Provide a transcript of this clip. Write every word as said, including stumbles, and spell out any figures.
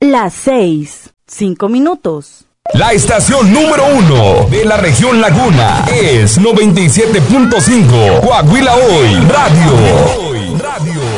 Las seis, cinco minutos. La estación número uno de la región Laguna es noventa y siete punto cinco Coahuila Hoy Radio. Radio.